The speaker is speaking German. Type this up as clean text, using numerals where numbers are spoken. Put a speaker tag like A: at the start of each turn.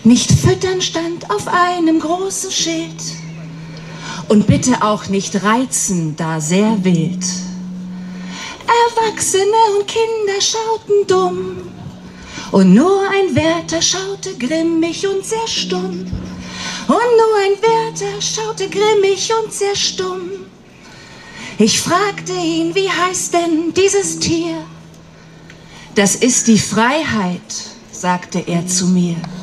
A: Nicht füttern stand auf einem großen Schild und bitte auch nicht reizen, da sehr wild. Erwachsene und Kinder schauten dumm und nur ein Wärter schaute grimmig und sehr stumm. Und nur ein Wärter schaute grimmig und sehr stumm. Ich fragte ihn, wie heißt denn dieses Tier? Das ist die Freiheit, sagte er zu mir.